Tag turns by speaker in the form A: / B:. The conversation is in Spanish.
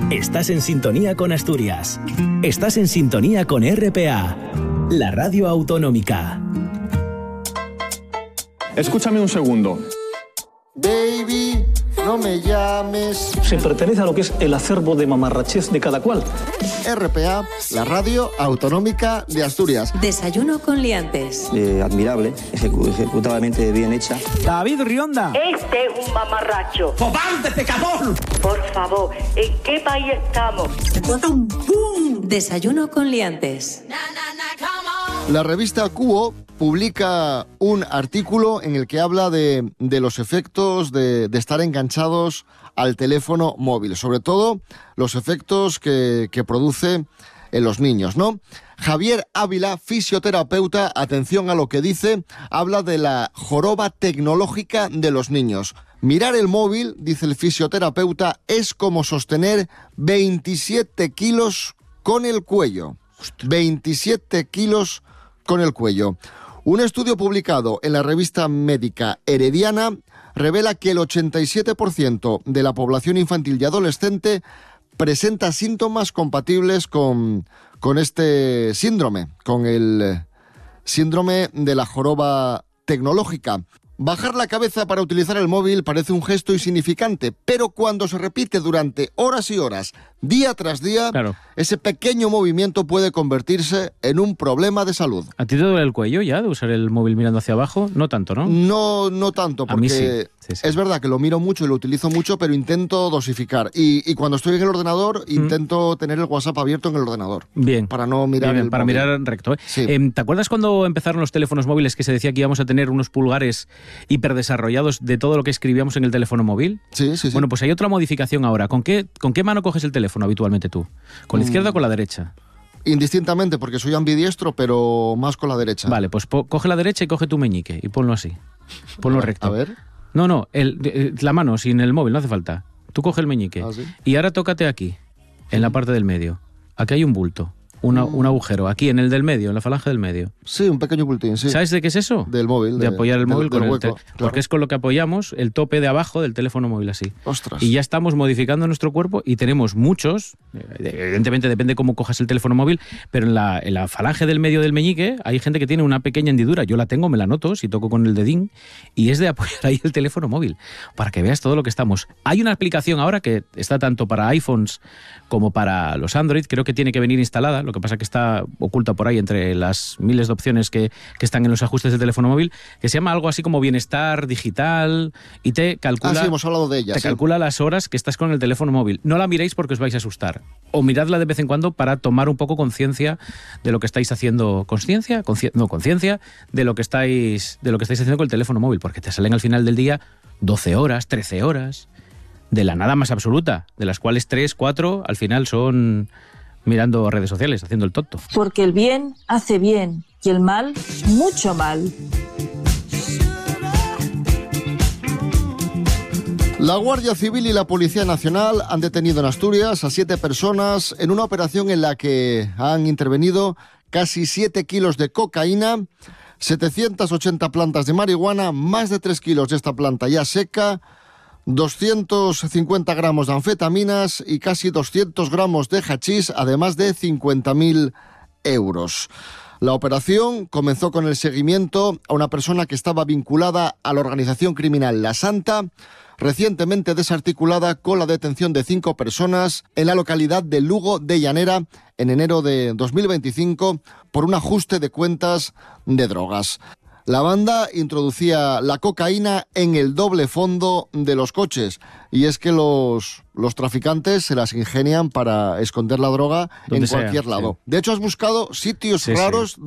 A: Estás en sintonía con Asturias. Estás en sintonía con RPA, la radio autonómica.
B: Escúchame un segundo.
C: Baby, no me llames.
D: Se pertenece a lo que es el acervo de mamarrachez de cada cual.
C: RPA, la radio autonómica de Asturias.
E: Desayuno con liantes.
F: Admirable, ejecutadamente bien hecha.
G: David Rionda.
H: Este es un mamarracho.
G: ¡Cobarde, pecador!
H: Por favor, ¿en qué país estamos?
E: Desayuno con liantes.
C: La revista Cuo publica un artículo en el que habla de los efectos de estar enganchados al teléfono móvil, sobre todo los efectos que produce en los niños, ¿no? Javier Ávila, fisioterapeuta, atención a lo que dice, habla de la joroba tecnológica de los niños. Mirar el móvil, dice el fisioterapeuta, es como sostener 27 kilos con el cuello. 27 kilos con el cuello. Un estudio publicado en la revista médica Herediana revela que el 87% de la población infantil y adolescente presenta síntomas compatibles con este síndrome, con el síndrome de la joroba tecnológica. Bajar la cabeza para utilizar el móvil parece un gesto insignificante, pero cuando se repite durante horas y horas, día tras día, claro, ese pequeño movimiento puede convertirse en un problema de salud.
I: ¿A ti te duele el cuello ya de usar el móvil mirando hacia abajo? No tanto, ¿no?
C: No tanto, porque
I: a mí sí. Sí.
C: Es verdad que lo miro mucho y lo utilizo mucho, pero intento dosificar. Y cuando estoy en el ordenador, intento tener el WhatsApp abierto en el ordenador.
I: Bien.
C: Para no mirar el
I: para
C: móvil.
I: mirar recto, ¿eh?
C: Sí.
I: ¿Te acuerdas cuando empezaron los teléfonos móviles que se decía que íbamos a tener unos pulgares hiperdesarrollados de todo lo que escribíamos en el teléfono móvil?
C: Sí.
I: Bueno, pues hay otra modificación ahora. ¿Con qué mano coges el teléfono habitualmente tú? ¿Con la izquierda o con la derecha?
C: Indistintamente, porque soy ambidiestro, pero más con la derecha.
I: Vale, pues coge la derecha y coge tu meñique y ponlo así. Ponlo recto.
C: A ver.
I: No, la mano, sin el móvil, no hace falta. Tú coge el meñique.
C: ¿Ah, sí?
I: Y ahora tócate aquí, en la parte del medio. Aquí hay un bulto, un agujero, aquí en el del medio, en la falange del medio.
C: Sí, un pequeño bultín, sí.
I: ¿Sabes de qué es eso?
C: Del móvil.
I: De apoyar el móvil con el
C: hueco, claro.
I: Porque es con lo que apoyamos el tope de abajo del teléfono móvil así.
C: Ostras.
I: Y ya estamos modificando nuestro cuerpo y tenemos muchos, evidentemente depende cómo cojas el teléfono móvil, pero en la falange del medio del meñique hay gente que tiene una pequeña hendidura. Yo la tengo, me la noto, si toco con el dedín, y es de apoyar ahí el teléfono móvil, para que veas todo lo que estamos. Hay una aplicación ahora que está tanto para iPhones como para los Android, creo que tiene que venir instalada, lo que pasa que está oculta por ahí entre las miles de opciones que están en los ajustes del teléfono móvil, que se llama algo así como Bienestar Digital y te calcula,
C: sí, hemos hablado de ella,
I: te calcula las horas que estás con el teléfono móvil. No la miréis porque os vais a asustar. O miradla de vez en cuando para tomar un poco conciencia de lo que estáis haciendo. ¿Conciencia? Conciencia de lo que estáis haciendo con el teléfono móvil, porque te salen al final del día 12 horas, 13 horas, de la nada más absoluta, de las cuales 3, 4 al final son mirando redes sociales, haciendo el tonto.
J: Porque el bien hace bien y el mal, mucho mal.
C: La Guardia Civil y la Policía Nacional han detenido en Asturias a 7 personas en una operación en la que han intervenido casi 7 kilos de cocaína, 780 plantas de marihuana, más de 3 kilos de esta planta ya seca, 250 gramos de anfetaminas y casi 200 gramos de hachís, además de 50.000 euros. La operación comenzó con el seguimiento a una persona que estaba vinculada a la organización criminal La Santa, recientemente desarticulada con la detención de 5 personas en la localidad de Lugo de Llanera en enero de 2025 por un ajuste de cuentas de drogas. La banda introducía la cocaína en el doble fondo de los coches, y es que los traficantes se las ingenian para esconder la droga en cualquier lado. Sí. De hecho, has buscado sitios raros